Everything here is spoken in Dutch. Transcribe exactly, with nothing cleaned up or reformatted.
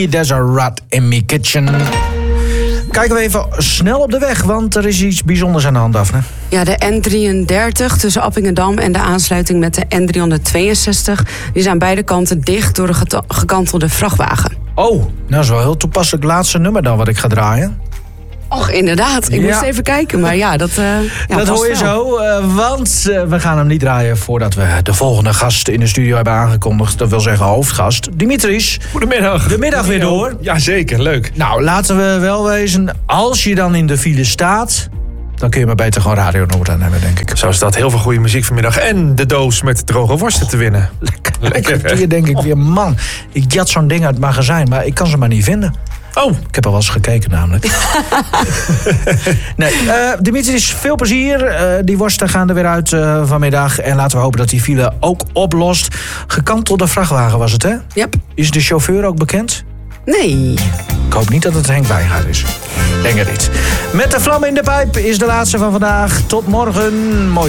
There's a rat in my kitchen. Kijken we even snel op de weg, want er is iets bijzonders aan de hand, Daphne. Ja, de N drieëndertig tussen Appingedam en de aansluiting met de N driehonderdtweeënzestig... die zijn beide kanten dicht door een gekantelde vrachtwagen. Oh, nou dat is wel heel toepasselijk laatste nummer dan wat ik ga draaien. Och, inderdaad. Ik Ja. moest even kijken, maar ja, dat uh, ja, dat hoor je wel. zo, uh, want uh, we gaan hem niet draaien voordat we de volgende gast in de studio hebben aangekondigd. Dat wil zeggen hoofdgast, Dimitris. Goedemiddag. De middag weer door. Jazeker, leuk. Nou, laten we wel wezen, als je dan in de file staat, dan kun je maar beter gewoon Radio Noord aan hebben, denk ik. Zo is dat, heel veel goede muziek vanmiddag. En de doos met droge worsten te winnen. Lekker. Lekker, hè? Hier denk ik weer, man, ik jat zo'n ding uit het magazijn, maar ik kan ze maar niet vinden. Oh, Ik heb al wel eens gekeken namelijk. nee, uh, Dimitris, veel plezier. Uh, die worsten gaan er weer uit uh, vanmiddag. En laten we hopen dat die file ook oplost. Gekantelde vrachtwagen was het, hè? Yep. Is de chauffeur ook bekend? Nee. Ik hoop niet dat het Henk Wijngaard is. Denk het niet. Met de vlam in de pijp is de laatste van vandaag. Tot morgen. Mooi.